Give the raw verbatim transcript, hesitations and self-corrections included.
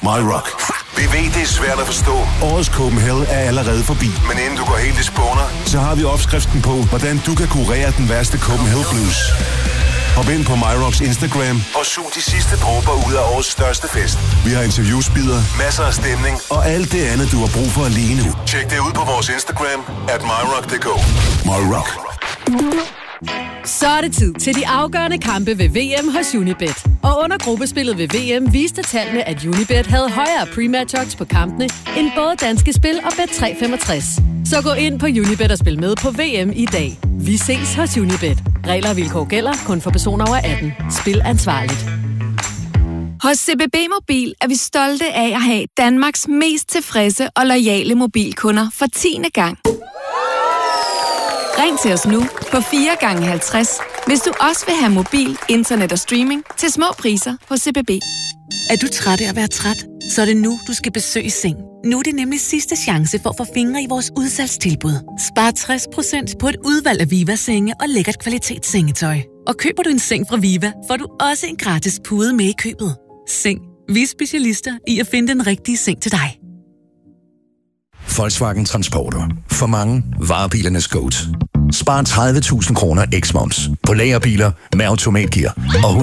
My Rock. Vi ved, det er svært at forstå. Årets Copenhagen er allerede forbi. Men inden du går helt i spåner, så har vi opskriften på, hvordan du kan kurere den værste Copenhagen Blues. Hop ind på My Rocks Instagram og sug de sidste dråber ud af årets største fest. Vi har interviewsbidder, masser af stemning og alt det andet, du har brug for lige nu. Tjek det ud på vores Instagram at my rock punktum d k. My Rock. Så er det tid til de afgørende kampe ved V M hos Unibet. Og under gruppespillet ved V M viste tallene, at Unibet havde højere pre-match odds på kampene end både Danske Spil og Bet tre femogtres. Så gå ind på Unibet og spil med på V M i dag. Vi ses hos Unibet. Regler og vilkår gælder kun for personer over atten. Spil ansvarligt. Hos C B B Mobil er vi stolte af at have Danmarks mest tilfredse og loyale mobilkunder for tiende gang. Ring til os nu på fire gange halvtreds, hvis du også vil have mobil, internet og streaming til små priser hos C B B. Er du træt af at være træt? Så er det nu, du skal besøge Seng. Nu er det nemlig sidste chance for at få fingre i vores udsalgstilbud. Spar tres procent på et udvalg af Viva-senge og lækkert kvalitetssengetøj. Og køber du en seng fra Viva, får du også en gratis pude med i købet. Seng. Vi er specialister i at finde den rigtige seng til dig. Volkswagen Transporter. For mange varebilernes GOAT. Spar tredive tusind kroner eks-moms på lagerbiler med automatgear og